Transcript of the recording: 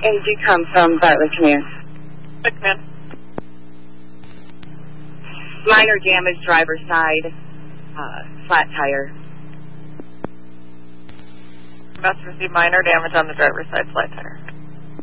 AG come from Bartlett Command. Command. Minor damage, driver's side, flat tire. Must receive minor damage on the driver's side, flat tire.